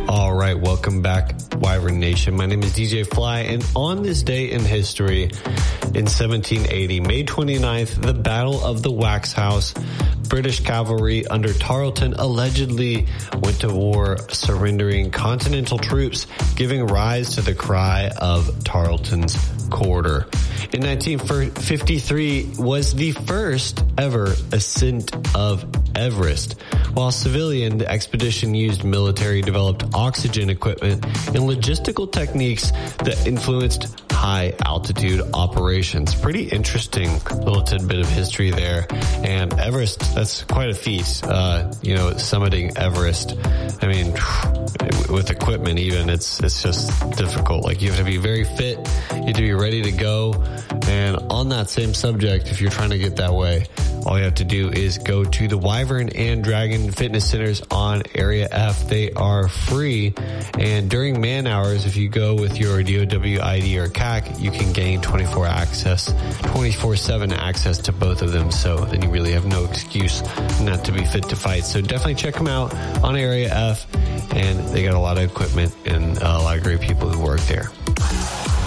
All right, welcome back, Wyvern Nation. My name is DJ Fly, and on this day in history, in 1780, May 29th, the Battle of the Wax House, British cavalry under Tarleton allegedly went to war, surrendering Continental troops, giving rise to the cry of Tarleton's Quarter. In 1953 was the first ever ascent of Everest. While civilian, the expedition used military-developed oxygen equipment and logistical techniques that influenced high-altitude operations. Pretty interesting little tidbit of history there. And Everest, that's quite a feat. Summiting Everest. I mean, with equipment even, it's just difficult. Like, you have to be very fit. You have to be ready to go. And on that same subject, if you're trying to get that way, all you have to do is go to the Wyvern and Dragon Fitness Centers on Area F. They are free. And during man hours, if you go with your DOW ID or CAC, you can gain 24/7 access to both of them. So then you really have no excuse not to be fit to fight. So definitely check them out on Area F. And they got a lot of equipment and a lot of great people who work there.